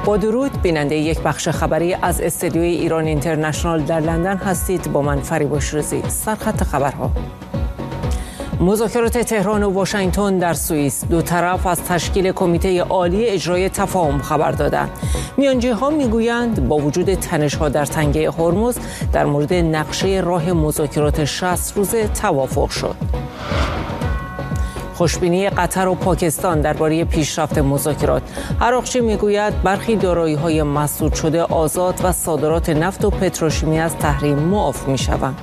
با درود، بیننده یک بخش خبری از استودیوی ایران اینترنشنال در لندن هستید. با من فریباش رضی. سرخط خبرها: مذاکرات تهران و واشنگتن در سوئیس. دو طرف از تشکیل کمیته عالی اجرای تفاهم خبر دادند. میانجی‌ها میگویند با وجود تنش‌ها در تنگه هرمز در مورد نقشه راه مذاکرات 60 روزه توافق شد. خوشبینی قطر و پاکستان درباره پیشرفت مذاکرات. عراقچی میگوید برخی دارایی‌های مسدود شده آزاد و صادرات نفت و پتروشیمی از تحریم معاف می‌شوند.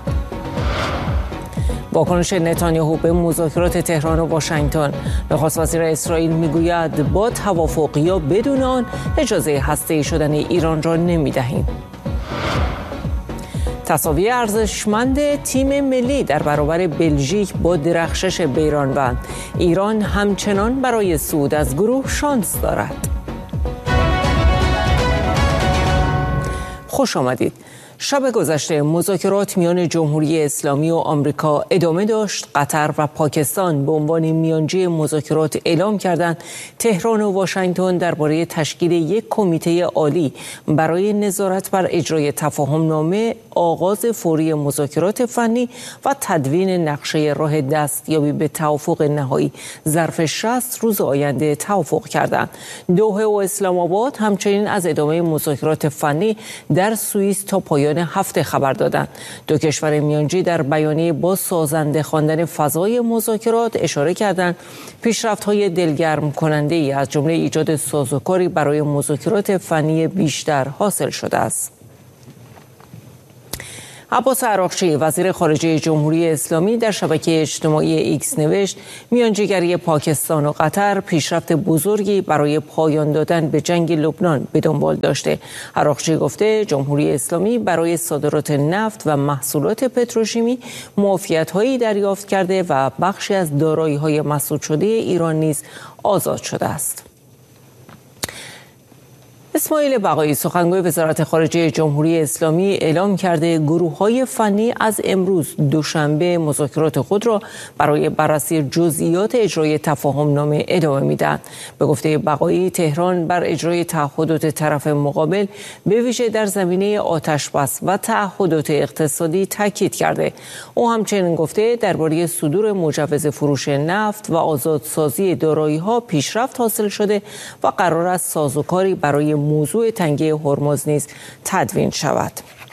واکنش نتانیاهو به مذاکرات تهران و واشنگتن. نخست وزیر اسرائیل میگوید با توافق یا بدون آن اجازه هسته‌ای شدن ایران را نمی‌دهیم. تساوی ارزشمند تیم ملی در برابر بلژیک با درخشش بیرانوند. ایران همچنان برای صعود از گروه شانس دارد. خوش آمدید. شب گذشته مذاکرات میان جمهوری اسلامی و آمریکا ادامه داشت. قطر و پاکستان به عنوان میانجی مذاکرات اعلام کردند تهران و واشنگتن درباره تشکیل یک کمیته عالی برای نظارت بر اجرای تفاهم نامه، آغاز فوری مذاکرات فنی و تدوین نقشه راه دستیابی به توافق نهایی ظرف 60 روز آینده توافق کردند. دوحه و اسلام آباد همچنین از ادامه مذاکرات فنی در سوئیس تا پایان هفته خبر دادند. دو کشور میانجی در بیانیه با سازنده خواندن فضای مذاکرات اشاره کردند پیشرفت‌های دلگرم کننده‌ای از جمله ایجاد سازوکاری برای مذاکرات فنی بیشتر حاصل شده است. عباس عراقچی وزیر خارجه جمهوری اسلامی در شبکه اجتماعی ایکس نوشت میانجیگری پاکستان و قطر پیشرفت بزرگی برای پایان دادن به جنگ لبنان به دنبال داشته. عراقچی گفته جمهوری اسلامی برای صادرات نفت و محصولات پتروشیمی معافیت‌هایی دریافت کرده و بخشی از دارایی‌های مسدود شده ایران نیز آزاد شده است. اسماعیل بقایی سخنگوی وزارت خارجه جمهوری اسلامی اعلام کرده گروه‌های فنی از امروز دوشنبه مذاکرات خود را برای بررسی جزئیات اجرای تفاهم نامه ادامه میدهند. به گفته بقایی تهران بر اجرای تعهدات طرف مقابل به ویژه در زمینه آتش‌بس و تعهدات اقتصادی تاکید کرده. او همچنین گفته درباره صدور مجوز فروش نفت و آزادسازی دارایی‌ها پیشرفت حاصل شده و قرار است سازوکاری برای موضوع تنگه هرمز نیز تدوین شود.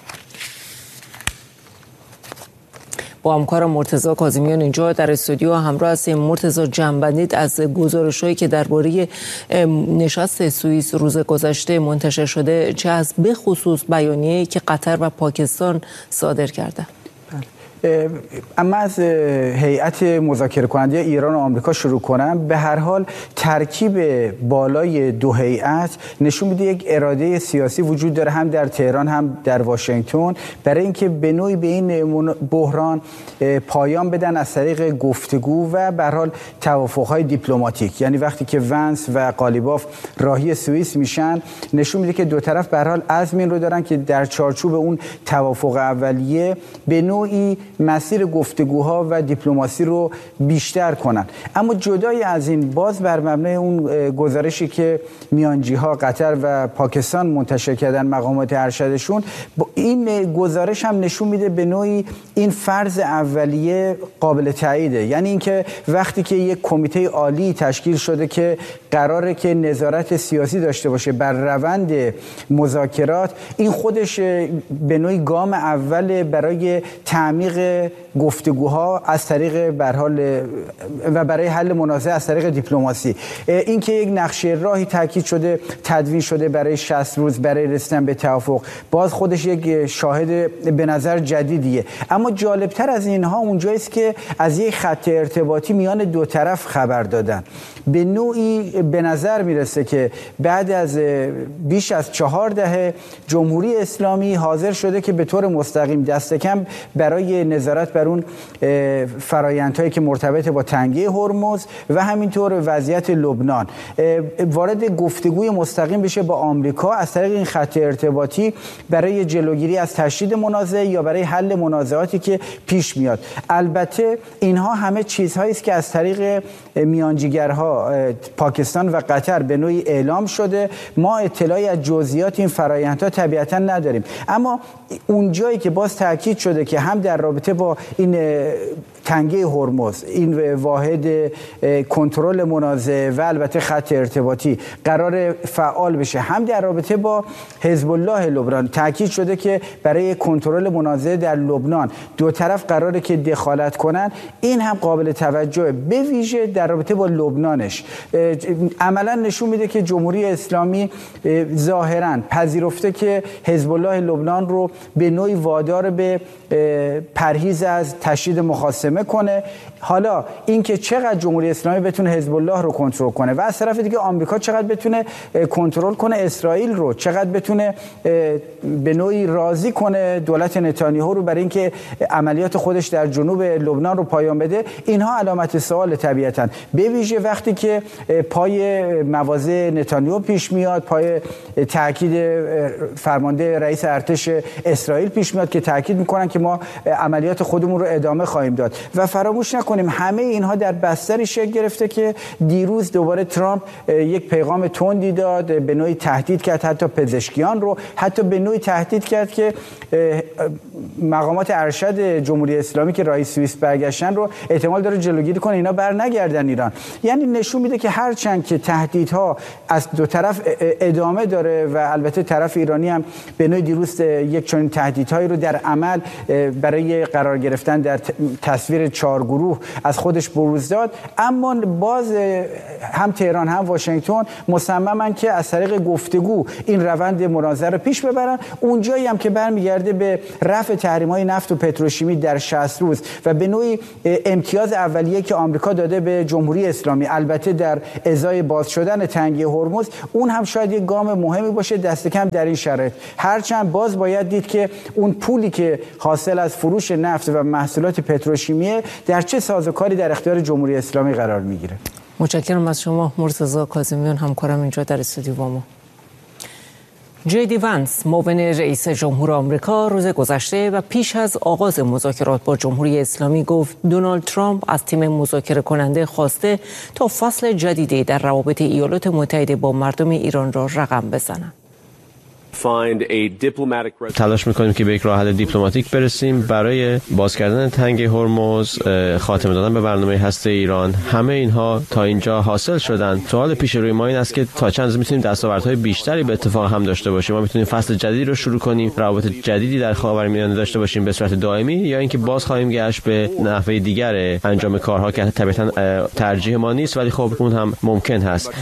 با همکار مرتضی کاظمیان اینجا در استودیو همراه هستیم. مرتضی، جنبندید از گزارش‌هایی که درباره نشست سوئیس روز گذشته منتشر شده، چه از به خصوص بیانیه‌ای که قطر و پاکستان صادر کردند؟ اما از هیئت مذاکره کننده ایران و آمریکا شروع کنم. به هر حال ترکیب بالای دو هیئت نشون میده یک اراده سیاسی وجود داره، هم در تهران هم در واشنگتن، برای اینکه به نوعی به این بحران پایان بدن از طریق گفتگو و به هر حال توافق‌های دیپلماتیک. یعنی وقتی که ونس و قالیباف راهی سوئیس میشن نشون میده که دو طرف به هر حال عزم این رو دارن که در چارچوب اون توافق اولیه به نوعی مسیر گفتگوها و دیپلماسی رو بیشتر کنن. اما جدای از این، باز بر مبنای اون گزارشی که میانجی‌ها قطر و پاکستان منتشر کردن مقامات ارشدشون، این گزارش هم نشون میده به نوعی این فرض اولیه قابل تاییده. یعنی اینکه وقتی که یک کمیته عالی تشکیل شده که قراره که نظارت سیاسی داشته باشه بر روند مذاکرات، این خودش به نوعی گام اول برای تعمیق گفتگوها از طریق به هر حال و برای حل منازعه از طریق دیپلماسی. اینکه یک نقشه راهی تاکید شده، تدوین شده برای 60 روز برای رسیدن به توافق، باز خودش یک شاهد به نظر جدیدیه. اما جالبتر از اینها اونجایی است که از یک خط ارتباطی میان دو طرف خبر دادن. به نوعی به نظر میرسه که بعد از بیش از 4 دهه جمهوری اسلامی حاضر شده که به طور مستقیم دست کم برای نظارت بر اون فرآیندهایی که مرتبط با تنگه هرمز و همینطور وضعیت لبنان وارد گفتگوی مستقیم بشه با آمریکا از طریق این خط ارتباطی برای جلوگیری از تشدید منازعه یا برای حل منازعاتی که پیش میاد. البته اینها همه چیزهایی است که از طریق میانجیگرها پاکستان و قطر به نوعی اعلام شده. ما اطلاعی از جزئیات این فرآیندها طبیعتا نداریم، اما اون جایی که باز تاکید شده که هم در رابطه با این تنگه هرمز، این واحد کنترل منازعه و البته خط ارتباطی قرار فعال بشه، هم در رابطه با حزب الله لبنان تاکید شده که برای کنترل منازعه در لبنان دو طرف قراره که دخالت کنن. این هم قابل توجهه، به ویژه در رابطه با لبنانش عملا نشون میده که جمهوری اسلامی ظاهرا پذیرفته که حزب الله لبنان رو به نوعی وادار به پرهیز از تشدید مخاصمه کنه. حالا اینکه چقدر جمهوری اسلامی بتونه حزب الله رو کنترل کنه و از طرف دیگه آمریکا چقدر بتونه کنترل کنه اسرائیل رو، چقدر بتونه به نوعی راضی کنه دولت نتانیاهو رو برای اینکه عملیات خودش در جنوب لبنان رو پایان بده، اینها علامت سوال طبیعتاً، به ویژه وقتی که پای مواضع نتانیاهو پیش میاد، پای تاکید فرمانده رئیس ارتش اسرائیل پیش میاد که تاکید میکنن که ما عملیات خودمون رو ادامه خواهیم داد. و فراموش نکنیم همه اینها در بستری شکل گرفته که دیروز دوباره ترامپ یک پیغام تندی داد، به نوعی تهدید کرد حتی پزشکیان رو، حتی به نوعی تهدید کرد که مقامات ارشد جمهوری اسلامی که رئیس سوئیس برگشتن رو احتمال داره جلوگیری کنه اینا بر نگردن ایران. یعنی نشون میده که هرچند که تهدیدها از دو طرف ادامه داره و البته طرف ایرانی هم به نوعی دیروز یک چنین تهدیدهایی رو در عمل برای قرار گرفتن در تصویر 4 گروه از خودش بروز داد، اما باز هم تهران هم واشنگتن مصممن که از طریق گفتگو این روند مناظره رو پیش ببرن. اونجایی هم که برمیگرده به رفع تحریم‌های نفت و پتروشیمی در 60 روز و به نوعی امتیاز اولیه که آمریکا داده به جمهوری اسلامی، البته در ازای باز شدن تنگه هرمز، اون هم شاید یک گام مهمی باشه دست کم در این شرایط. هرچند باز باید دید که اون پولی که حاصل از فروش نفت و محصولات پتروشیمی در چه سازوکاری در اختیار جمهوری اسلامی قرار میگیره. متشکرم از شما مرتضی کاظمیان، همکارم اینجا در استودیو با ما. جی وانس معاون رئیس جمهور آمریکا روز گذشته و پیش از آغاز مذاکرات با جمهوری اسلامی گفت دونالد ترامپ از تیم مذاکره کننده خواسته تا فصل جدیدی در روابط ایالات متحده با مردم ایران را رقم بزنند. تلاش میکنیم که به یک راه حل دیپلماتیک برسیم برای باز کردن تنگه هرمز، خاتمه دادن به برنامه هسته ایران. همه اینها تا اینجا حاصل شدن. سوال پیش روی ما این است که تا چند میتونیم دستاوردهای بیشتری به اتفاق هم داشته باشیم. ما میتونیم فصل جدیدی رو شروع کنیم، روابط جدیدی در خاورمیانه داشته باشیم به صورت دائمی، یا اینکه باز خواهیم گشت به نحوه دیگر انجام کارها که طبعا ترجیح ما نیست، ولی خب اون هم ممکن هست.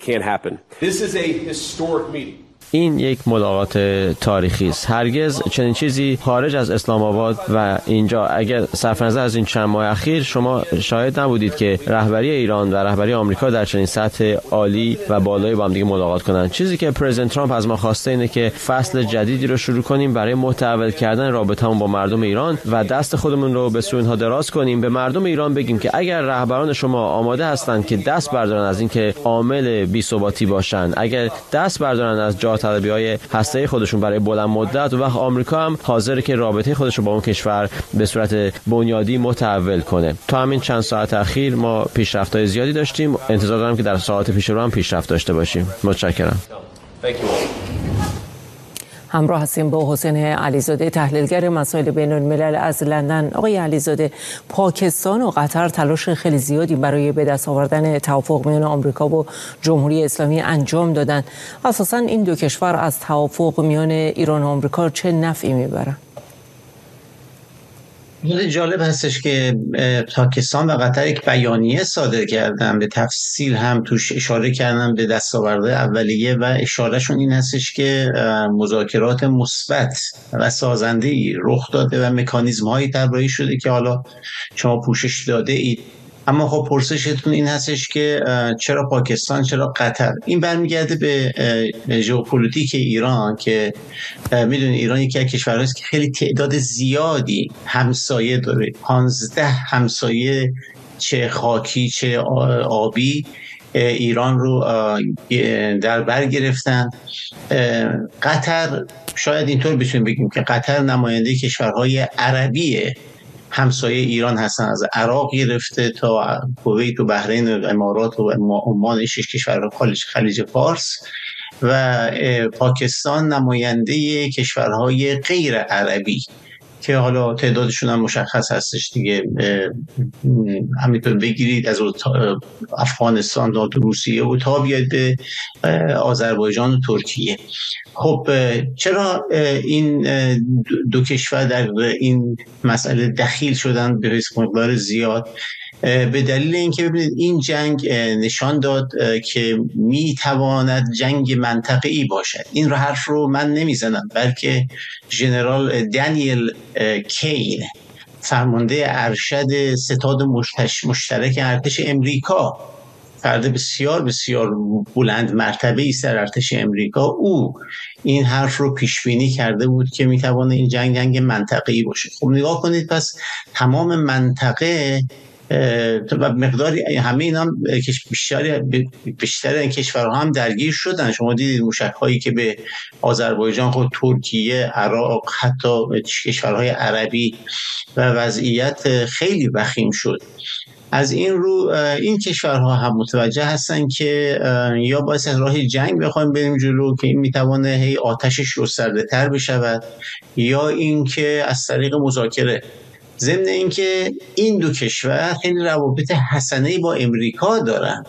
این یک ملاقات تاریخی است. هرگز چنین چیزی خارج از اسلام آباد و اینجا، اگر صرف نظر از این چند ماه اخیر شما شاهد نبودید که رهبری ایران و رهبری آمریکا در چنین سطح عالی و بالایی با هم دیگه ملاقات کنند. چیزی که پرزیدنت ترامپ از ما خواسته اینه که فصل جدیدی رو شروع کنیم برای متحول کردن رابطه‌مون با مردم ایران و دست خودمون رو به سوی اونها دراز کنیم. به مردم ایران بگیم که اگر رهبران شما آماده هستند که دست بردارن از اینکه عامل بی‌ثباتی باشن، اگر دست بردارن از طلبی‌های هسته‌ای خودشون برای بلند مدت، و آمریکا هم حاضره که رابطه خودش رو با اون کشور به صورت بنیادی متحول کنه. تا همین چند ساعت اخیر ما پیشرفت‌های زیادی داشتیم. انتظار دارم که در ساعات پیش رو هم پیشرفت داشته باشیم. متشکرم. همراه هستیم با حسین علیزاده، تحلیلگر مسائل بین الملل از لندن. آقای علیزاده، پاکستان و قطر تلاش خیلی زیادی برای به دست آوردن توافق میان آمریکا و جمهوری اسلامی انجام دادن. اساساً این دو کشور از توافق میان ایران و آمریکا چه نفعی میبرن؟ جالب هستش که پاکستان و قطر یک بیانیه صادر کردن، به تفصیل هم توش اشاره کردن به دستاوردهای اولیه و اشارهشون این هستش که مذاکرات مثبت و سازنده‌ای رخ داده و مکانیزم‌هایی طراحی شده که حالا شما پوشش داده اید اما خب پرسشتون این هستش که چرا پاکستان، چرا قطر؟ این برمیگرده به ژئوپلیتیک ایران که میدونید ایران یکی از کشورهایی است که خیلی تعداد زیادی همسایه داره، 15 همسایه چه خاکی چه آبی ایران رو در بر گرفتن. قطر شاید اینطور بتونیم بگیم که قطر نماینده کشورهای عربیه همسایه ایران هستن، از عراق گرفته تا کویت و بحرین و امارات و عمان، 6 کشور خلیج فارس، و پاکستان نماینده کشورهای غیر عربی که حالا تعدادشون هم مشخص هستش دیگه. همینطور بگیرید از افغانستان تا روسیه و تا بیاید به آذربایجان و ترکیه. خب چرا این دو کشور در این مسئله دخیل شدن به مقدار زیاد؟ به دلیل اینکه ببینید این جنگ نشان داد که میتواند جنگ منطقه‌ای باشد. این حرف رو من نمیزنم، بلکه ژنرال دانیل کین، فرمانده ارشد ستاد مشترک ارتش امریکا، فرد بسیار بسیار بلند مرتبه‌ای در ارتش امریکا، او این حرف رو پیش بینی کرده بود که میتواند این جنگ منطقه‌ای باشه. خب نگاه کنید، پس تمام منطقه و مقداری همه اینا بیشتر این کشورها هم درگیر شدن. شما دیدید موشک‌هایی که به آذربایجان، خود ترکیه، عراق، حتی کشورهای عربی، و وضعیت خیلی وخیم شد. از این رو این کشورها هم متوجه هستن که یا باید از راه جنگ بخوایم بریم جلو که این میتوانه هی آتشش گسترده تر بشود، یا اینکه از طریق مذاکره. ضمن اینکه این دو کشور خیلی روابط حسنه‌ای با امریکا دارن،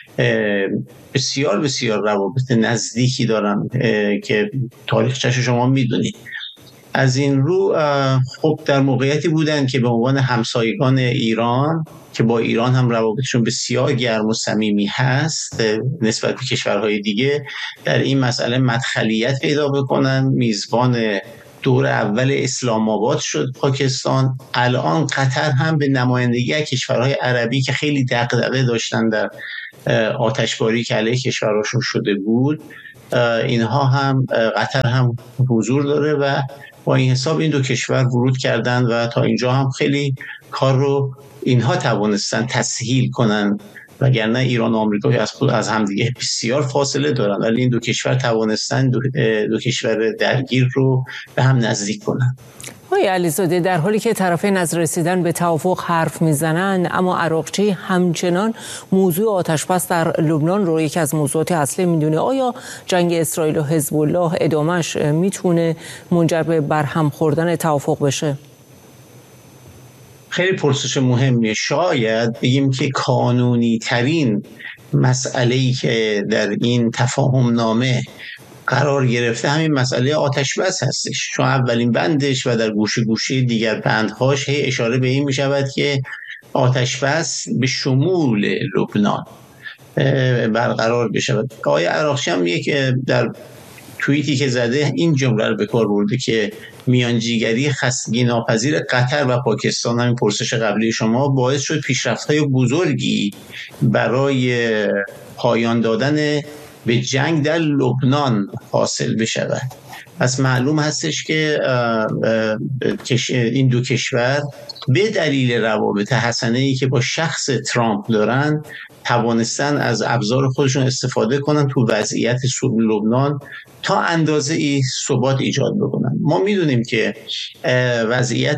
بسیار بسیار روابط نزدیکی دارن که تاریخچه‌اش شما میدونید. از این رو خب در موقعیتی بودن که به عنوان همسایگان ایران، که با ایران هم روابطشون بسیار گرم و صمیمی هست نسبت به کشورهای دیگه، در این مسئله مدخلیت پیدا بکنن. میزبان دور اول اسلام آباد شد پاکستان. الان قطر هم به نمایندگی کشورهای عربی که خیلی دغدغه داشتن در آتشباری که علیه کشورهاشون شده بود، اینها هم قطر هم حضور داره و با این حساب این دو کشور ورود کردن و تا اینجا هم خیلی کار رو اینها توانستن تسهیل کنن، وگرنه ایران و آمریکا از همدیگه بسیار فاصله دارن، ولی این دو کشور توانستن دو کشور درگیر رو به هم نزدیک کنن. آقای علیزاده، در حالی که طرفین از رسیدن به توافق حرف میزنن، اما عراقچی همچنان موضوع آتش‌بس در لبنان رو یکی از موضوعات اصلی میدونه. آیا جنگ اسرائیل و حزب الله ادامهش میتونه منجر به برهم خوردن توافق بشه؟ خیلی پرسش مهمیه. شاید بگیم که قانونی ترین مسئله‌ای که در این تفاهم نامه قرار گرفته همین مسئله آتش بس هستش، چون اولین بندش و در گوشه گوشه دیگر بندهاش هی اشاره به این می شود که آتش بس به شمول لبنان برقرار بشود. آقای عراقچی هم در توییتی که زده این جمله رو به کار برده که میانجیگری خستگی ناپذیر قطر و پاکستان، همین پرسش قبلی شما، باعث شد پیشرفت‌های بزرگی برای پایان دادن به جنگ در لبنان حاصل بشود. پس معلوم هستش که این دو کشور به دلیل روابط حسنه‌ای که با شخص ترامپ دارن توانستن از ابزار خودشون استفاده کنن تو وضعیت لبنان تا اندازه ای ثبات ایجاد بکنن. ما میدونیم که وضعیت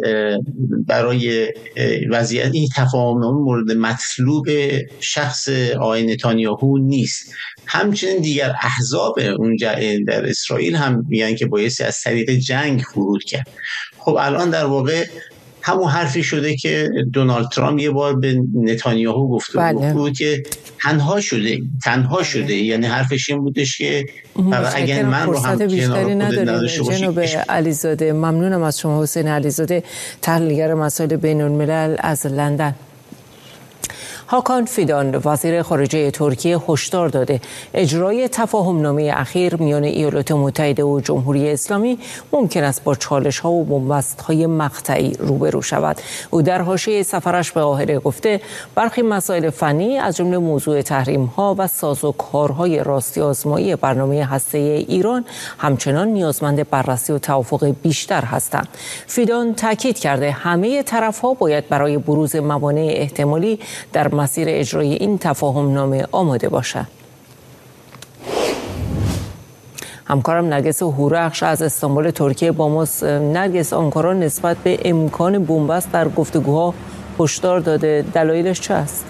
این تفاهم‌نامه مورد مطلوب شخص آقای نتانیاهو نیست. همچنین دیگر احزاب اونجا در اسرائیل هم میگن که بایستی از طریق جنگ ورود کرد. خب الان در واقع همون حرفی شده که دونالد ترامپ یه بار به نتانیاهو گفته بود که تنها شده، یعنی حرفش این بودش که اگر من رو هم کنار خودت نداشته باشی. جناب علیزاده، ممنونم از شما. حسین علیزاده، تحلیلگر مسائل بین الملل از لندن. هاکان فیدان وزیر خارجه ترکیه هشدار داده اجرای تفاهم‌نامه اخیر میان ایالات متحده و جمهوری اسلامی ممکن است با چالش‌ها و بنبست‌های مقطعی روبرو شود. او در حاشیه سفرش به قاهره گفته برخی مسائل فنی از جمله موضوع تحریم‌ها و سازوکارهای راستی آزمایی برنامه هسته‌ای ایران همچنان نیازمند بررسی و توافق بیشتر هستند. فیدان تاکید کرده همه طرف‌ها باید برای بروز موانع احتمالی در مسیر اجرای این تفاهم‌نامه آماده باشند. همکارم نرگس هورخش از استانبول ترکیه با ماست. نرگس، آنکارا نسبت به امکان بنبست در گفتگوها هشدار داده، دلایلش چه است؟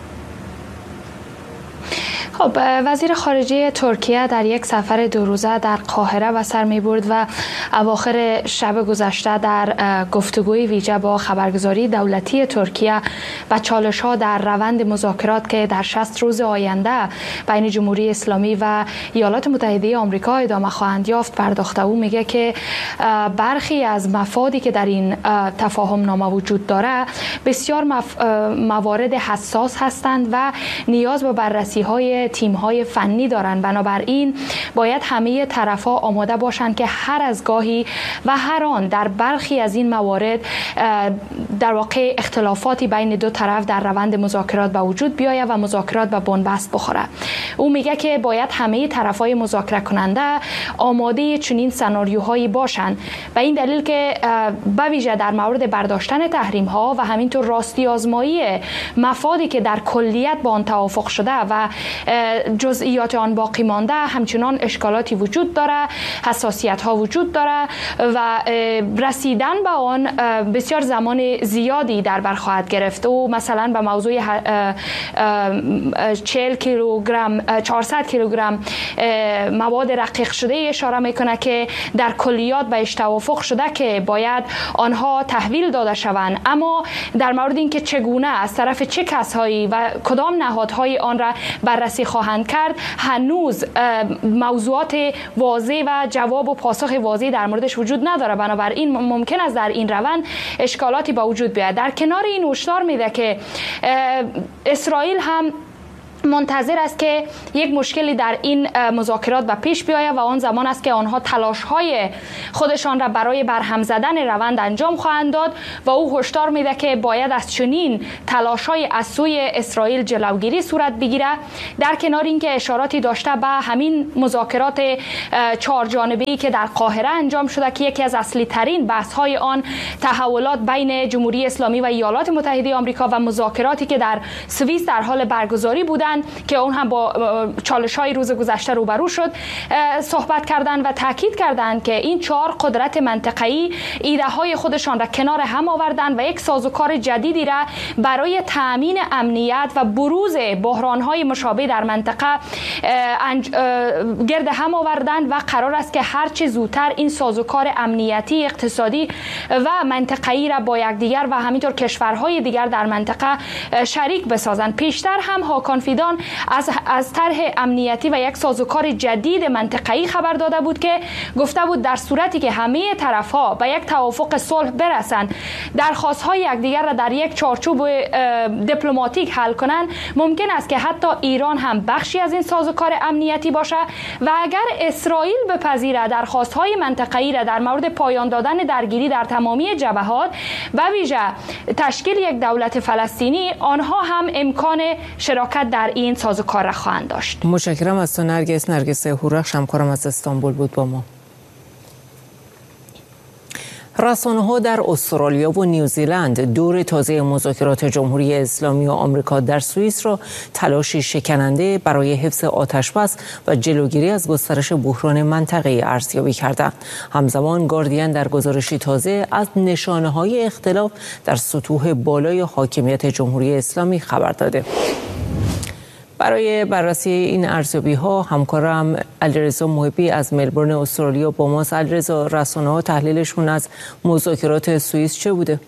خب، وزیر خارجه ترکیه در یک سفر 2 روزه در قاهره به سر می برد و اواخر شب گذشته در گفتگوی ویژه با خبرگزاری دولتی ترکیه و چالش ها در روند مذاکرات که در 60 روز آینده بین جمهوری اسلامی و ایالات متحده آمریکا ادامه خواهند یافت پرداخته. او میگه که برخی از مفادی که در این تفاهم نامه وجود داره بسیار موارد حساس هستند و نیاز به بررسی های تیم‌های فنی دارند. بنابراین باید همه طرف‌ها آماده باشند که هر از گاهی و هر آن در برخی از این موارد در واقع اختلافاتی بین دو طرف در روند مذاکرات به وجود بیاید و مذاکرات به بنبست بخوره. او میگه که باید همه طرف‌های مذاکره کننده آماده چنین سناریوهایی باشند، به این دلیل که به ویژه در مورد برداشتن تحریم‌ها و همینطور راستی آزمایی مفادی که در کلیت با آن توافق شده و جزئیات آن باقی مانده همچنان اشکالاتی وجود داره، حساسیت ها وجود داره و رسیدن به آن بسیار زمان زیادی در بر خواهد گرفت. و مثلا به موضوع 40 کیلوگرم 400 کیلوگرم مواد رقیق شده اشاره میکنه که در کلیات بهش توافق شده که باید آنها تحویل داده شوند، اما در مورد اینکه چگونه از طرف چه کسایی و کدام نهادهای آن را بررسی خواهند کرد هنوز موضوعات واضح و جواب و پاسخ واضح در موردش وجود نداره. بنابراین ممکن است در این روند اشکالاتی با وجود بیاید. در کنار این هشدار میده که اسرائیل هم منتظر است که یک مشکلی در این مذاکرات به پیش بیاید و آن زمان است که آنها تلاش‌های خودشان را برای برهم زدن روند انجام خواهند داد و او هشدار میده که باید از چنین تلاش‌های از سوی اسرائیل جلوگیری صورت بگیره. در کنار اینکه اشاراتی داشته به همین مذاکرات 4 جانبه‌ای که در قاهره انجام شده که یکی از اصلی ترین بحث‌های آن تحولات بین جمهوری اسلامی و ایالات متحده آمریکا و مذاکراتی که در سوئیس در حال برگزاری بودند که اون هم با چالش‌های روز گذشته روبرو شد، صحبت کردند و تاکید کردند که این 4 قدرت منطقه‌ای ایده‌های خودشان را کنار هم آوردند و یک سازوکار جدیدی را برای تأمین امنیت و بروز بحران‌های مشابه در منطقه گرد هم آوردند و قرار است که هر چه زودتر این سازوکار امنیتی، اقتصادی و منطقه‌ای را با یکدیگر و همینطور کشورهای دیگر در منطقه شریک بسازند. پیشتر هم هاکان فیدان از طرح امنیتی و یک سازوکار جدید منطقه‌ای خبر داده بود که گفته بود در صورتی که همه طرف‌ها به یک توافق صلح برسند، درخواست‌های یکدیگر را در یک چارچوب دیپلماتیک حل کنند، ممکن است که حتی ایران هم بخشی از این سازوکار امنیتی باشه و اگر اسرائیل بپذیره درخواست‌های منطقه‌ای را در مورد پایان دادن درگیری در تمامی جبهات و ویژه تشکیل یک دولت فلسطینی، آنها هم امکان شراکت در این سازوکار را خواهند داشت. متشکرم از تو نرگس هورخش، همکارم از استانبول بود با ما. رسانه‌ها در استرالیا و نیوزیلند دور تازه مذاکرات جمهوری اسلامی و آمریکا در سوئیس را تلاشی شکننده برای حفظ آتش‌بس و جلوگیری از گسترش بحران منطقه‌ای ارزیابی کردند. همزمان گاردین در گزارشی تازه از نشانه‌های اختلاف در سطوح بالای حاکمیت جمهوری اسلامی خبر داده. برای بررسی این ارزیابی‌ها همکارم علیرضا محبی از ملبورن استرالیا با ماست. علیرضا، رسانه‌ها تحلیلشون از مذاکرات سوئیس چه بوده؟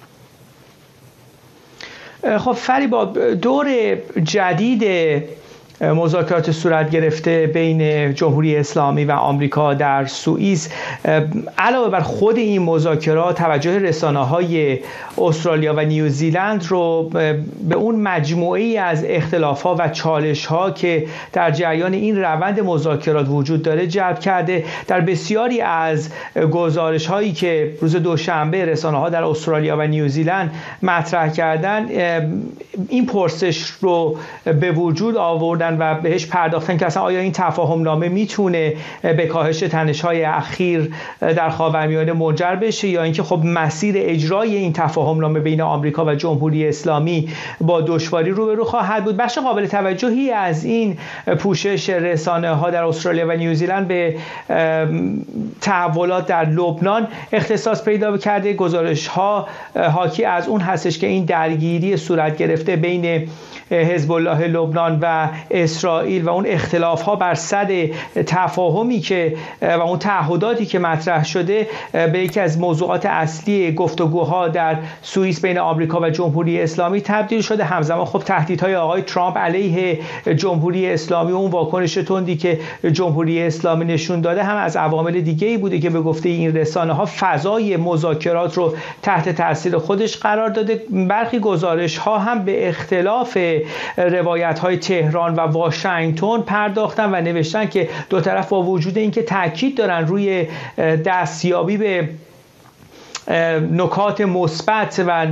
خب فریبا، دور جدید مذاکرات صورت گرفته بین جمهوری اسلامی و آمریکا در سوئیس، علاوه بر خود این مذاکرات توجه رسانه‌های استرالیا و نیوزیلند رو به اون مجموعه‌ای از اختلاف‌ها و چالش‌ها که در جریان این روند مذاکرات وجود داره جلب کرده. در بسیاری از گزارش‌هایی که روز دوشنبه رسانه‌ها در استرالیا و نیوزیلند مطرح کردن، این پرسش رو به وجود آوردن و بهش پرداختن که اصلا آیا این تفاهم نامه میتونه به کاهش تنش‌های اخیر در خاورمیانه منجر بشه، یا اینکه خب مسیر اجرای این تفاهم نامه بین آمریکا و جمهوری اسلامی با دشواری روبرو خواهد بود. بخش قابل توجهی از این پوشش رسانه‌ها در استرالیا و نیوزیلند به تحولات در لبنان اختصاص پیدا کرده. گزارش‌ها حاکی از اون هستش که این درگیری صورت گرفته بین حزب الله لبنان و اسرائیل و اون اختلاف‌ها بر سد تفاهمی که و اون تعهداتی که مطرح شده به یکی از موضوعات اصلی گفتگوها در سوئیس بین آمریکا و جمهوری اسلامی تبدیل شده. همزمان خب تهدیدهای آقای ترامپ علیه جمهوری اسلامی و اون واکنش تندی که جمهوری اسلامی نشون داده هم از عوامل دیگه‌ای بوده که به گفته این رسانه‌ها فضای مذاکرات رو تحت تاثیر خودش قرار داده. برخی گزارش‌ها هم به اختلاف روایت‌های تهران و واشنگتن پرداختن و نوشتن که دو طرف با وجود اینکه تاکید دارن روی دستیابی به نکات مثبت و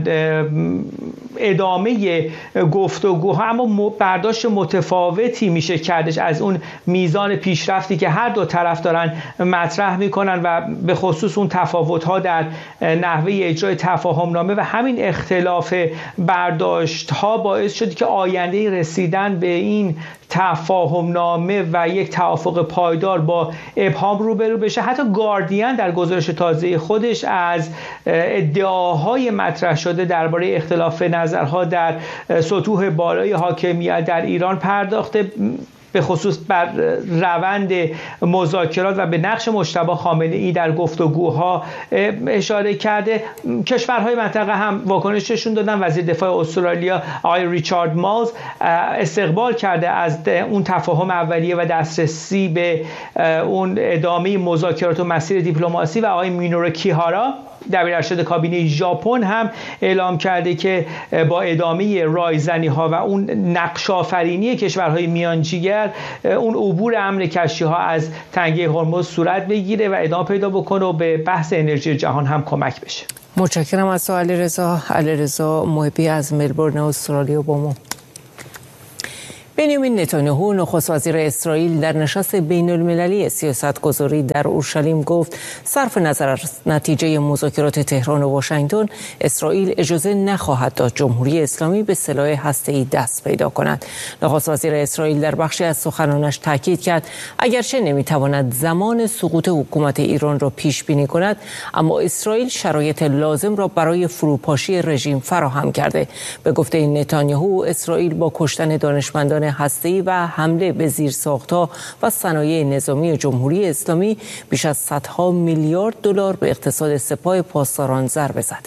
ادامه گفتگوها، اما برداشت متفاوتی میشه کردش از اون میزان پیشرفتی که هر دو طرف دارن مطرح میکنن و به خصوص اون تفاوت‌ها در نحوه اجرای تفاهمنامه و همین اختلاف برداشت‌ها باعث شد که آینده رسیدن به این تفاهمنامه و یک توافق پایدار با ابهام روبرو بشه. حتی گاردین در گزارش تازه خودش از ادعاهای مطرح شده درباره اختلاف نظرها در سطوح بالای حاکمیت در ایران پرداخته، به خصوص بر روند مذاکرات و به نقش مجتبی خامنه‌ای در گفتگوها اشاره کرده. کشورهای منطقه هم واکنششون دادن. وزیر دفاع استرالیا آقای ریچارد مالز استقبال کرده از اون تفاهم اولیه و دسترسی به اون ادامه مذاکرات و مسیر دیپلماسی، و آقای مینورو کیهارا دبیر ارشد کابینه ژاپن هم اعلام کرده که با ادامه رایزنی‌ها و اون نقش آفرینی کشورهای میانجیگر اون عبور امن کشتی‌ها از تنگه هرمز صورت بگیره و ادامه پیدا بکنه و به بحث انرژی جهان هم کمک بشه. متشکرم از علیرضا محبی از ملبورن استرالیا با ما. بنیامین نتانیاهو نخست وزیر اسرائیل در نشست بین المللی سیاستگذاری در اورشلیم گفت صرف نظر از نتیجه مذاکرات تهران و واشنگتن، اسرائیل اجازه نخواهد داد جمهوری اسلامی به سلاح هسته‌ای دست پیدا کند. نخست وزیر اسرائیل در بخشی از سخنانش تاکید کرد اگرچه نمیتواند زمان سقوط حکومت ایران را پیش بینی کند، اما اسرائیل شرایط لازم را برای فروپاشی رژیم فراهم کرده. به گفته نتانیاهو، اسرائیل با کشتن دانشمندان هسته‌ای و حمله به زیرساخت‌ها و صنایع نظامی جمهوری اسلامی بیش از صدها میلیارد دلار به اقتصاد سپاه پاسداران ضربه زده.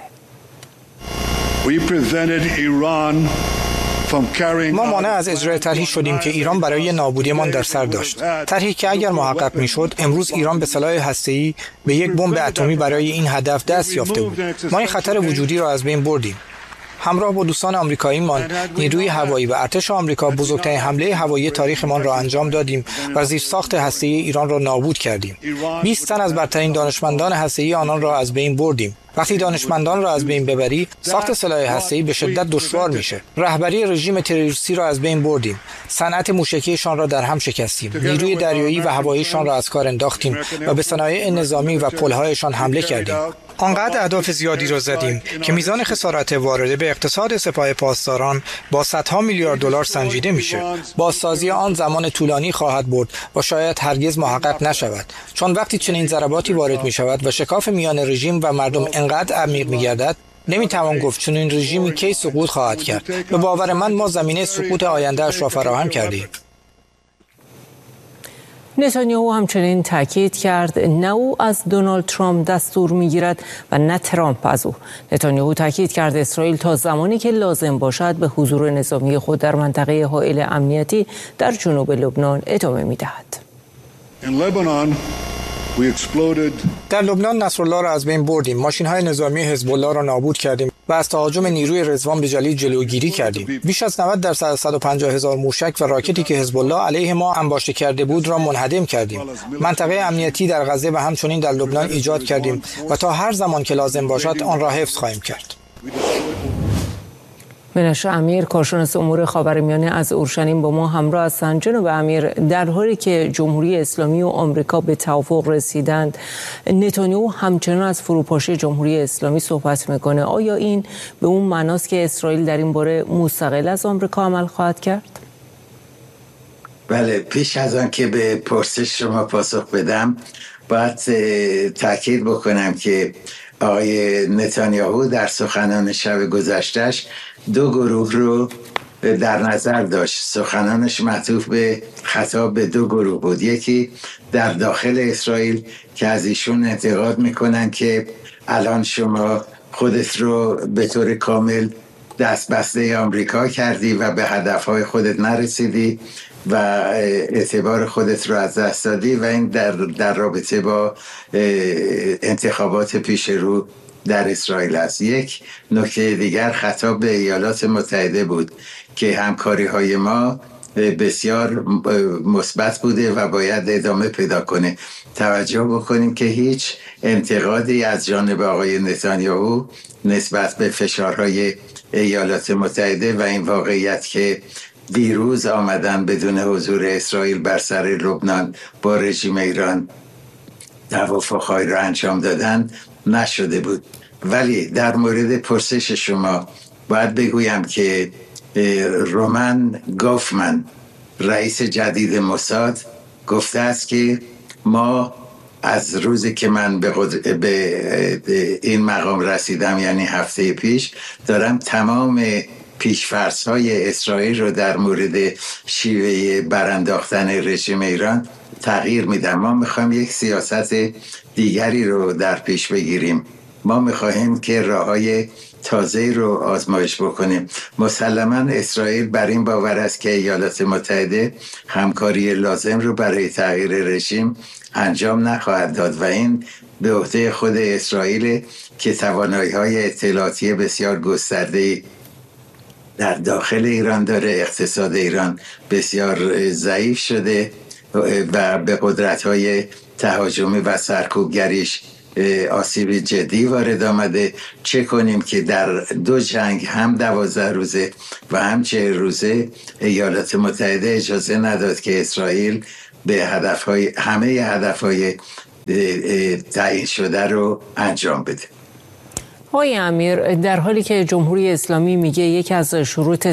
ما مانع از اجرای طرحی شدیم که ایران برای نابودیمان در سر داشت. طرحی که اگر محقق میشد، امروز ایران به سلاح هسته‌ای به یک بمب اتمی برای این هدف دست یافته بود. ما این خطر وجودی را از بین بردیم. همراه با دوستان آمریکاییمان، نیروی هوایی و ارتش آمریکا بزرگترین حمله هوایی تاریخمان را انجام دادیم و زیرساخت هسته‌ای ایران را نابود کردیم. 20 تن از برترین دانشمندان هسته‌ای آنان را از بین بردیم. وقتی دانشمندان را از بین ببری، ساخت سلاح هسته‌ای به شدت دشوار میشه. رهبری رژیم تروریستی را از بین بردیم. صنعت موشکیشان را در هم شکستیم. نیروی دریایی و هواییشان را از کار انداختیم و به صنایع نظامی و پل‌هایشان حمله کردیم. آنقدر اهداف زیادی را زدیم که میزان خسارت وارده به اقتصاد سپاه پاسداران با صدها میلیارد دلار سنجیده میشه. بازسازی آن زمان طولانی خواهد برد و شاید هرگز محقق نشود، چون وقتی چنین ضرباتی وارد میشود و شکاف میان رژیم و مردم انقدر عمیق میگردد، نمیتوان گفت چنین رژیمی کی سقوط خواهد کرد. به باور من ما زمینه سقوط آینده اش را فراهم کردیم. نتانیاهو همچنین تاکید کرد نه او از دونالد ترامپ دستور میگیرد و نه ترامپ از او. نتانیاهو تاکید کرد اسرائیل تا زمانی که لازم باشد به حضور نظامی خود در منطقه حائل امنیتی در جنوب لبنان ادامه میدهد. در لبنان نصرالله را از بین بردیم، ماشین‌های نظامی حزب الله را نابود کردیم و از تهاجم نیروی رضوان بجلی جلوگیری کردیم. بیش از 90% از 150,000 موشک و راکتی که حزب الله علیه ما انباشته کرده بود را منهدم کردیم. منطقه امنیتی در غزه و همچنین در لبنان ایجاد کردیم و تا هر زمان که لازم باشد آن را حفظ خواهیم کرد. منشه امیر، کارشناس امور خاورمیانه از اورشلیم با ما همراه هستند. جناب امیر، در حالی که جمهوری اسلامی و آمریکا به توافق رسیدند، نتانیاهو همچنان از فروپاشی جمهوری اسلامی صحبت میکنه. آیا این به اون معناست که اسرائیل در این باره مستقل از آمریکا عمل خواهد کرد؟ بله، پیش از آن که به پرسش شما پاسخ بدم باید تاکید بکنم که آقای نتانیاهو در سخنان شب گذشتهش دو گروه رو در نظر داشت. سخنانش معطوف به خطاب به دو گروه بود. یکی در داخل اسرائیل که از ایشون انتقاد میکنن که الان شما خودت رو به طور کامل دستبسته آمریکا کردی و به هدفهای خودت نرسیدی و اعتبار خودت رو از دست دادی و این در رابطه با انتخابات پیش رو در اسرائیل است. یک نکته دیگر خطاب به ایالات متحده بود که همکاری های ما بسیار مثبت بوده و باید ادامه پیدا کنه. توجه بکنیم که هیچ انتقادی از جانب آقای نتانیاهو نسبت به فشارهای ایالات متحده و این واقعیت که دیروز آمدن بدون حضور اسرائیل بر سر لبنان با رژیم ایران توافق‌هایی را انجام دادن نشده بود. ولی در مورد پرسش شما باید بگویم که رومن گوفمن رئیس جدید موساد گفته است که ما از روزی که من به این مقام رسیدم، یعنی هفته پیش، دارم تمام پیش‌فرض‌های اسرائیل رو در مورد شیوه برانداختن رژیم ایران تغییر میدم. ما میخوایم یک سیاست دیگری رو در پیش بگیریم. ما میخواهیم که راههای تازه رو آزمایش بکنیم. مسلماً اسرائیل بر این باور است که ایالات متحده همکاری لازم رو برای تغییر رژیم انجام نخواهد داد و این به عهده خود اسرائیل که توانایی‌های اطلاعاتی بسیار گسترده در داخل ایران داره. اقتصاد ایران بسیار ضعیف شده و به قدرت‌های تهاجمی و سرکوبگریش آسیب جدی وارد آمده. چه کنیم که در دو جنگ، هم 12 روزه و هم 40 روزه، ایالات متحده اجازه نداد که اسرائیل به همه هدفهای تعیین شده رو انجام بده. آقای امیر، در حالی که جمهوری اسلامی میگه یکی از شروط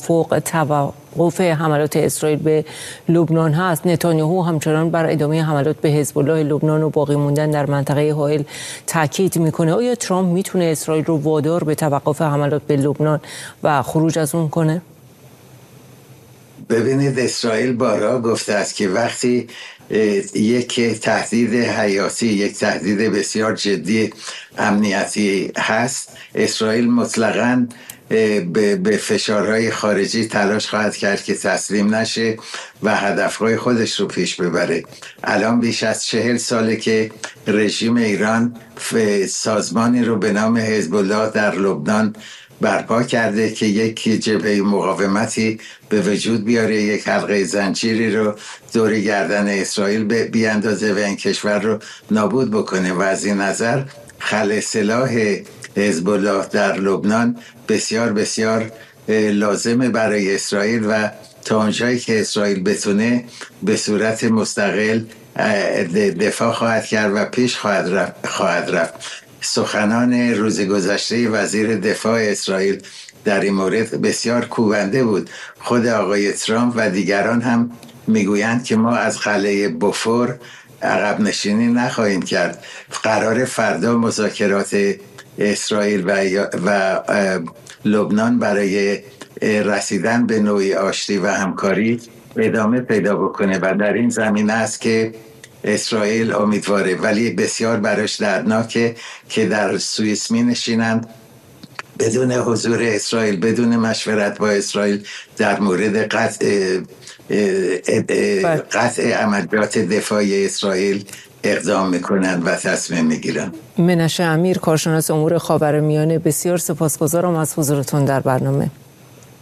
توقف حملات اسرائیل به لبنان هست، نتانیاهو همچنان بر ادامه حملات به حزب الله لبنان و باقی موندن در منطقه حائل تاکید میکنه. آیا ترامپ میتونه اسرائیل رو وادار به توقف حملات به لبنان و خروج از اون کنه؟ ببینید، اسرائیل بارها گفته است که وقتی یک تهدید حیاتی، یک تهدید بسیار جدی امنیتی هست، اسرائیل مطلقاً به فشارهای خارجی تلاش خواهد کرد که تسلیم نشه و هدفهای خودش رو پیش ببره. الان بیش از 40 ساله که رژیم ایران سازمانی رو به نام حزب الله در لبنان برپا کرده که یک جبهه مقاومتی به وجود بیاره، یک حلقه زنجیری رو دور گردن اسرائیل بیاندازه و این کشور رو نابود بکنه و از این نظر خلع سلاح حزب الله در لبنان بسیار بسیار لازمه برای اسرائیل و تا اونجایی که اسرائیل بتونه به صورت مستقل دفاع خواهد کرد و پیش خواهد رفت. سخنان روز گذشته وزیر دفاع اسرائیل در این مورد بسیار کوبنده بود. خود آقای ترامپ و دیگران هم میگویند که ما از قلعه بوفور عقب نشینی نخواهیم کرد. قرار فردا مذاکرات اسرائیل و لبنان برای رسیدن به نوعی آشتی و همکاری ادامه پیدا بکنه و در این زمینه است که اسرائیل امیدواره، ولی بسیار براش دردناکه که در سوئیس می نشینند بدون حضور اسرائیل، بدون مشورت با اسرائیل در مورد قطع عملیات دفاعی اسرائیل اقدام میکنن و تصمیم میگیرن. منشه امیر، کارشناس امور خاورمیانه، بسیار سپاسگزارم از حضورتون در برنامه.